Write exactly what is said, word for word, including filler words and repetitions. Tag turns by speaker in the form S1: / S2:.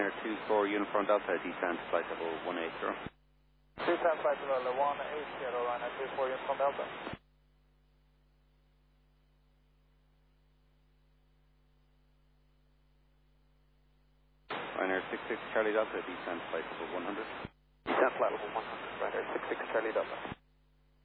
S1: Ryanair two four Uniform Delta, descent flight level one eight zero.
S2: Descent flight level one eight zero, Ryanair two four Uniform Delta.
S1: Ryanair six six Charlie Delta, descent flight level one hundred.
S2: Descent flight level one hundred, Ryanair six six Charlie Delta.